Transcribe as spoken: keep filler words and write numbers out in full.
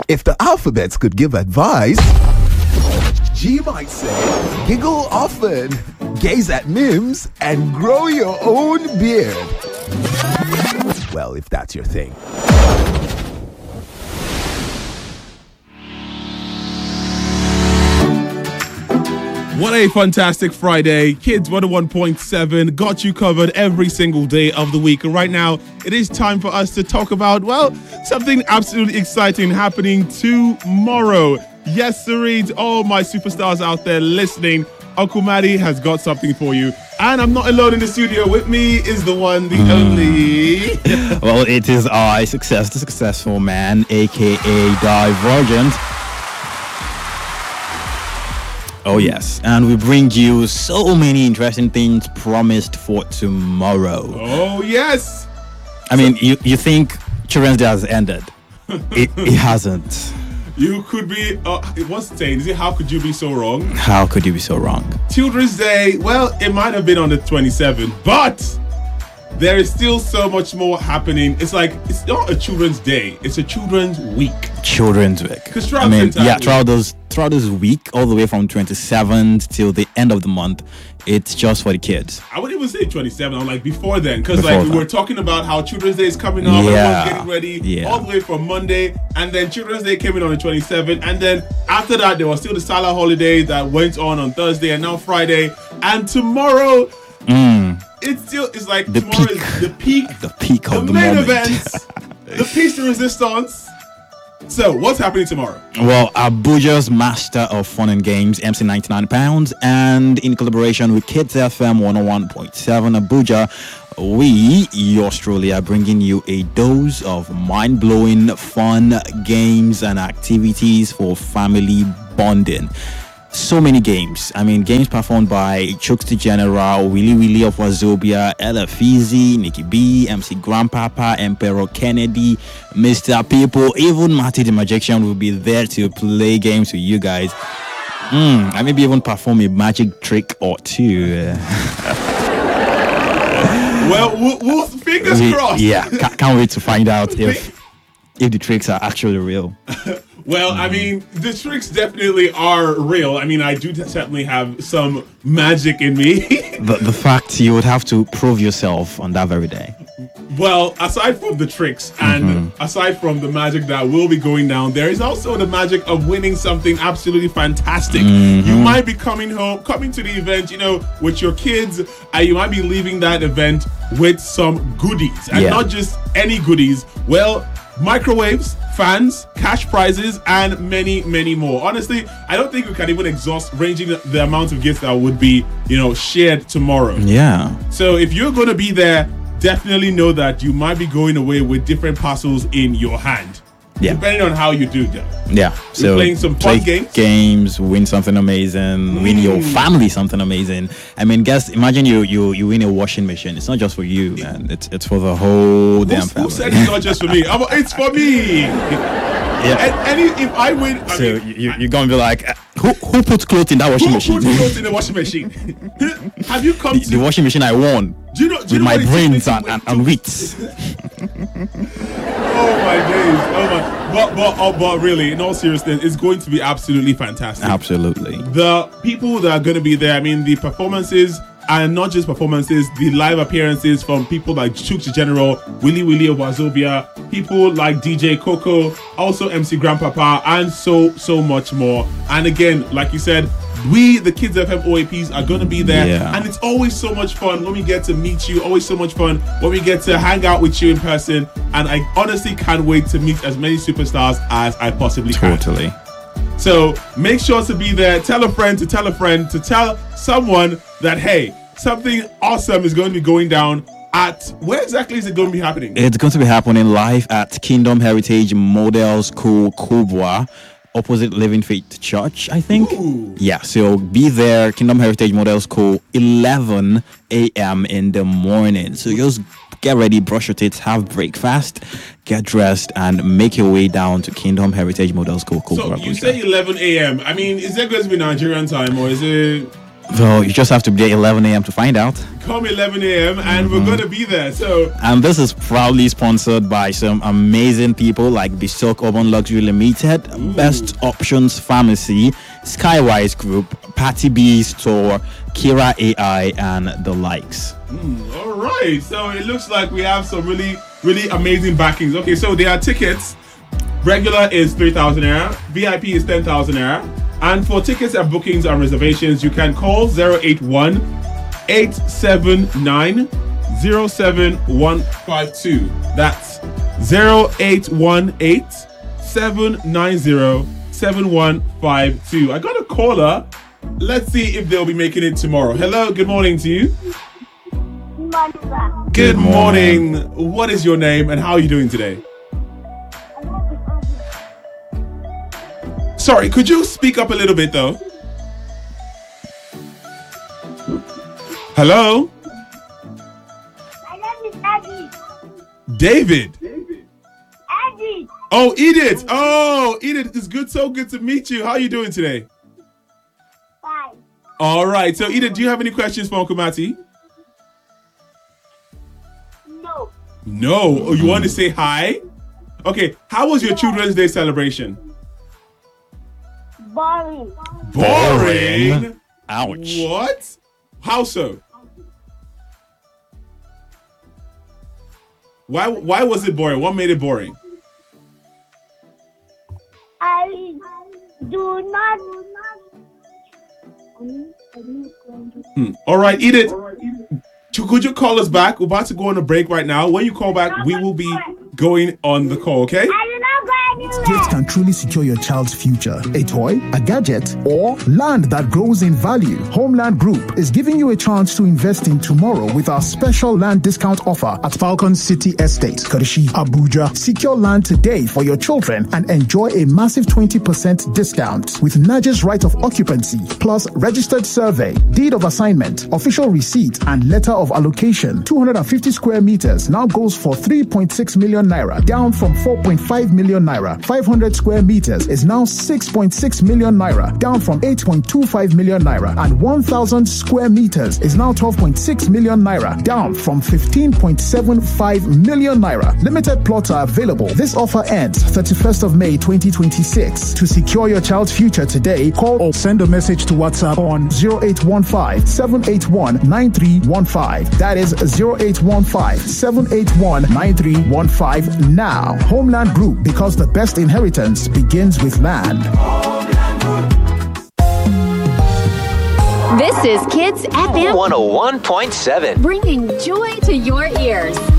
If the alphabets could give advice, G might say, giggle often, gaze at memes, and grow your own beard. Well, if that's your thing. What a fantastic Friday. Kids one oh one point seven got you covered every single day of the week. And right now, it is time for us to talk about, well, something absolutely exciting happening tomorrow. Yes, sirree, to all my superstars out there listening, Uncle Maddie has got something for you. And I'm not alone in the studio. With me is the one, the mm. only. Well, it is I, Success, the Successful Man, a k a. Divergent. Oh, yes. And we bring you so many interesting things promised for tomorrow. Oh, yes. I mean, you, you think Children's Day has ended. it, it hasn't. You could be, uh, what's the saying? Is it, how could you be so wrong? How could you be so wrong? Children's Day, well, it might have been on the twenty-seventh, but there is still so much more happening. It's like, it's not a Children's Day, it's a Children's Week. Children's Week. Because I mean, yeah, throughout those throughout this week, all the way from twenty-seventh till the end of the month, it's just for the kids. I wouldn't even say twenty-seven. I'm like before then, because like we were talking about how Children's Day is coming up, yeah. everyone's getting ready, yeah. all the way from Monday, and then Children's Day came in on the twenty-seventh, and then after that there was still the Salah holiday that went on on Thursday and now Friday, and tomorrow. Mm. It's still, it's like the tomorrow peak, is the peak, the peak of the, the main moment. events, the piece de resistance. So, what's happening tomorrow? Well, Abuja's Master of Fun and Games, M C ninety-nine pounds, and in collaboration with Kids F M one oh one point seven Abuja, we, yours truly, are bringing you a dose of mind-blowing fun, games, and activities for family bonding. So many games. I mean, games performed by Chooks the General, Willy Willy of Wazobia, Ella Fizi, Nikki B, M C Grandpapa, Emperor Kennedy, Mister People, even Marty the Magician will be there to play games with you guys. Mm, I maybe even perform a magic trick or two. Well, we'll, we'll fingers we, crossed. Yeah, can't, can't wait to find out if if the tricks are actually real. Well, I mean, the tricks definitely are real. I mean, I do certainly have some magic in me. the, the fact you would have to prove yourself on that very day. Well, aside from the tricks and mm-hmm. aside from the magic that will be going down, there is also the magic of winning something absolutely fantastic. Mm-hmm. You might be coming home, coming to the event, you know, with your kids, and you might be leaving that event with some goodies. And yeah. not just any goodies. Well, microwaves, fans, cash prizes, and many, many more. Honestly, I don't think we can even exhaust ranging the, the amount of gifts that would be, you know, shared tomorrow. Yeah. So if you're going to be there, definitely know that you might be going away with different parcels in your hand. Yeah. Depending on how you do that. Yeah. So playing some fun games. Games, win something amazing, mm. win your family something amazing. I mean, guess imagine you you you win a washing machine. It's not just for you, man. It's it's for the whole Who's, damn family. Who said it's not just for me? It's for me. Yeah. And, and if I win, I so mean, you you're gonna be like, who who put clothes in that washing who machine? Who put clothes in the washing machine? Have you come the, to the washing machine I won? Do you know? Do you with know my brains and, to, and, and wits. Oh my days! Oh my! But but oh, but really, in all seriousness, it's going to be absolutely fantastic. Absolutely. The people that are going to be there. I mean, the performances. And not just performances, the live appearances from people like Chooks the General, Willy Willy of Wazobia, people like D J Coco, also M C Grandpapa, and so, so much more. And again, like you said, we, the Kids F M O A Ps, are going to be there. Yeah. And it's always so much fun when we get to meet you, always so much fun when we get to hang out with you in person. And I honestly can't wait to meet as many superstars as I possibly can. Totally. So make sure to be there. Tell a friend to tell a friend to tell someone that, hey, something awesome is going to be going down at, where exactly is it going to be happening? It's going to be happening live at Kingdom Heritage Model School, Kubwa, opposite Living Faith Church, I think. Ooh. Yeah, so be there, Kingdom Heritage Model School, eleven a.m. in the morning. So just get ready, brush your teeth, have breakfast, get dressed, and make your way down to Kingdom Heritage Model School, Kubwa. So you say eleven a.m. I mean, is that going to be Nigerian time or is it... Well, you just have to be there eleven a.m. to find out. Come eleven a.m. and we're going to be there. So, And this is proudly sponsored by some amazing people like Bistock Urban Luxury Limited, Best Options Pharmacy, Skywise Group, Patty B Store, Kira A I, and the likes. all right. So it looks like we have some really, really amazing backings. Okay, so there are tickets. Regular is three thousand naira. V I P is ten thousand naira. And for tickets and bookings and reservations, you can call zero eight one, eight seven nine, zero seven one five two. That's zero eight one eight, seven nine zero, seven one five two. I got a caller. Let's see if they'll be making it tomorrow. Hello, good morning to you. Good morning. What is your name and how are you doing today? Sorry, could you speak up a little bit though? Hello? My name is Eddie. David. Eddie. Oh, Edith. Oh, Edith, it's good, so good to meet you. How are you doing today? Fine. All right. So, Edith, do you have any questions for Uncle Matty? No. No. Oh, you want to say hi? Okay. How was your Children's Day celebration? Boring. Boring. Ouch. What? How so? Why? Why was it boring? What made it boring? I do not. Hmm. All right, Edith. Could you call us back? We're about to go on a break right now. When you call back, we will be going on the call. Okay? I do not go anywhere. Gifts can truly secure your child's future. A toy, a gadget, or land that grows in value. Homeland Group is giving you a chance to invest in tomorrow with our special land discount offer at Falcon City Estate, Karishi, Abuja. Secure land today for your children and enjoy a massive twenty percent discount with Naja's right of occupancy, plus registered survey, deed of assignment, official receipt, and letter of allocation. two hundred fifty square meters now goes for three point six million naira, down from four point five million naira. five hundred square meters is now six point six million naira, down from eight point two five million naira. And one thousand square meters is now twelve point six million naira, down from fifteen point seven five million naira. Limited plots are available. This offer ends thirty-first of May twenty twenty-six. To secure your child's future today, call or send a message to WhatsApp on zero eight one five, seven eight one, nine three one five. That is zero eight one five, seven eight one, nine three one five now. Homeland Group, because the best inheritance begins with land. This is Kids F M one oh one point seven. bringing joy to your ears.